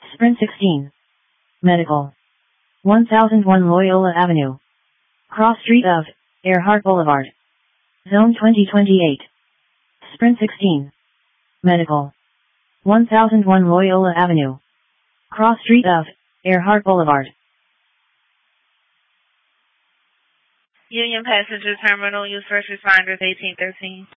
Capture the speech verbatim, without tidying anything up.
Sprint sixteen. Medical. one thousand one Loyola Avenue. Cross street of Earhart Boulevard. Zone twenty twenty-eight. Sprint sixteen. Medical. one thousand one Loyola Avenue. Cross street of Earhart Boulevard. Union Passenger Terminal, use first responders eighteen thirteen.